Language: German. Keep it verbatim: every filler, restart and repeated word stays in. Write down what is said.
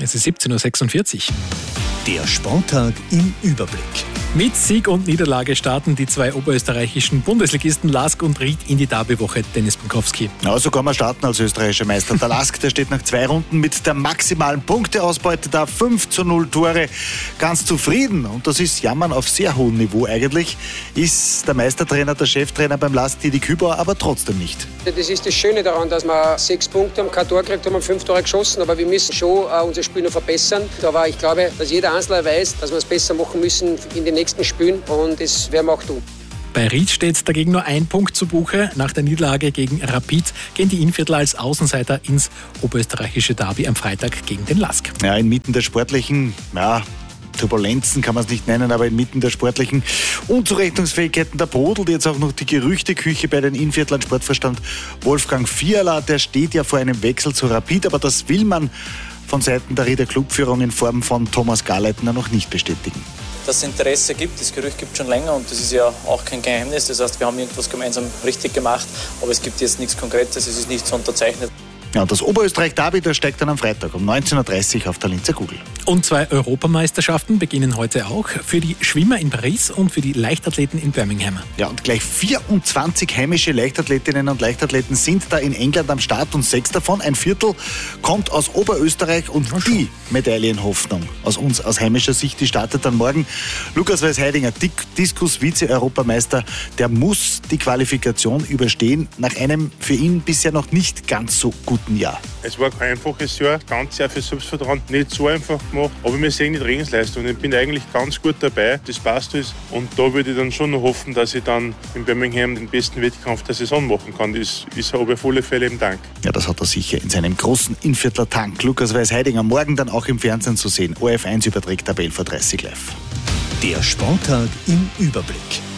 Es ist siebzehn Uhr sechsundvierzig. Der Sporttag im Überblick. Mit Sieg und Niederlage starten die zwei oberösterreichischen Bundesligisten Lask und Ried in die Derbywoche. Dennis Bunkowski. Ja, so kann man starten als österreichischer Meister. Der Lask, der steht nach zwei Runden mit der maximalen Punkteausbeute da fünf zu null Tore ganz zufrieden. Und das ist Jammern auf sehr hohem Niveau eigentlich. Ist der Meistertrainer, der Cheftrainer beim Lask, Didi Kübauer, aber trotzdem nicht. Das ist das Schöne daran, dass wir sechs Punkte haben, kein Tor gekriegt haben, fünf Tore geschossen. Aber wir müssen schon uh, unser Spiel noch verbessern. Aber ich glaube, dass jeder Einzelne weiß, dass wir es besser machen müssen in den nächsten Spielen. Und das werden wir auch tun. Bei Ried steht dagegen nur ein Punkt zu Buche. Nach der Niederlage gegen Rapid gehen die Innviertler als Außenseiter ins oberösterreichische Derby am Freitag gegen den Lask. Ja, inmitten der sportlichen, ja, Turbulenzen kann man es nicht nennen, aber inmitten der sportlichen Unzurechnungsfähigkeiten, da brodelt jetzt auch noch die Gerüchteküche bei den Innviertlern. Sportvorstand Wolfgang Fiala, der steht ja vor einem Wechsel zu Rapid, aber das will man von Seiten der Rieder Clubführung in Form von Thomas Garleitner noch nicht bestätigen. Dass es Interesse gibt, das Gerücht gibt es schon länger und das ist ja auch kein Geheimnis. Das heißt, wir haben irgendwas gemeinsam richtig gemacht, aber es gibt jetzt nichts Konkretes, es ist nichts unterzeichnet. Ja, und das Oberösterreich-Derby, das steigt dann am Freitag um neunzehn Uhr dreißig auf der Linzer Kugel. Und zwei Europameisterschaften beginnen heute auch für die Schwimmer in Paris und für die Leichtathleten in Birmingham. Ja, und gleich vierundzwanzig heimische Leichtathletinnen und Leichtathleten sind da in England am Start und sechs davon, ein Viertel, kommt aus Oberösterreich und die Medaillenhoffnung aus uns, aus heimischer Sicht, die startet dann morgen. Lukas Weiß-Heidinger, Diskus-Vize-Europameister, der muss die Qualifikation überstehen nach einem für ihn bisher noch nicht ganz so guten Jahr. Es war kein einfaches Jahr, ganz sehr viel Selbstvertrauen, nicht so einfach gemacht, aber wir sehen die Trainingsleistung. Ich bin eigentlich ganz gut dabei, das passt alles und da würde ich dann schon noch hoffen, dass ich dann in Birmingham den besten Wettkampf der Saison machen kann. Das ist aber auf alle Fälle im Dank. Ja, das hat er sicher in seinem großen Innviertler Tank. Lukas Weiß-Heidinger, morgen dann auch im Fernsehen zu sehen. O R F eins überträgt ab elf Uhr dreißig live. Der Sporttag im Überblick.